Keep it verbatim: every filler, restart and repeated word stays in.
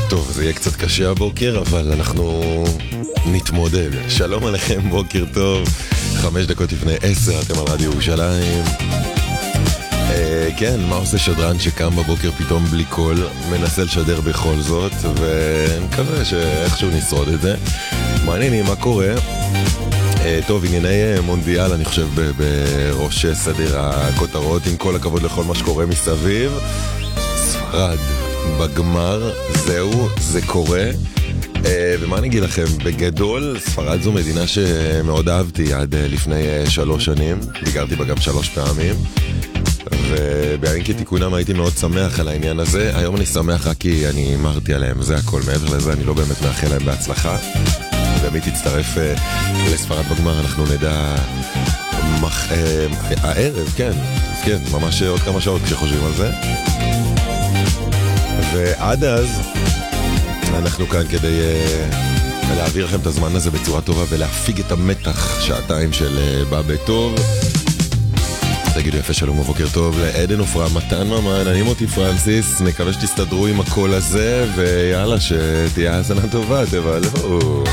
טוב, זה יהיה קצת קשה הבוקר, אבל אנחנו נתמודד. שלום עליכם, בוקר טוב. חמש דקות לפני עשר, אתם על רדיו ירושלים. אה, כן, מה עושה שדרן שקם בבוקר פתאום בלי קול, מנסה לשדר בכל זאת, ונקווה שאיכשהו נשרוד את זה. מעניינים, מה קורה? אה, טוב, ענייני מונדיאל, אני חושב, ב- בראש סדר הכותרות, עם כל הכבוד לכל מה שקורה מסביב. ספרד בגמר, זהו, זה קורה. Uh, ומה אני אגיד לכם, בגדול ספרד זו מדינה שמאוד אהבתי עד uh, לפני uh, שלוש שנים, ביקרתי בה גם שלוש פעמים, ובימים כתיקונם הייתי מאוד שמח על העניין הזה. היום אני שמח רק כי אני אמרתי עליהם, זה הכל. מעבר לזה אני לא באמת מאחל להם בהצלחה, ומי תצטרף uh, לספרד בגמר אנחנו נדע מח... uh, הערב, כן, כן, ממש עוד כמה שעות כשחושבים על זה. ועד אז אנחנו כאן כדי uh, להעביר לכם את הזמן הזה בצורה טובה ולהפיג את המתח שעתיים של uh, בא בטוב. תגידו יפה שלום ובוקר טוב לעדן ופרה, מתן ממן, אני מוטי פרנסיס, מקווה שתסתדרו עם הקול הזה, ויאללה שתהיה האזנה טובה, תבלו.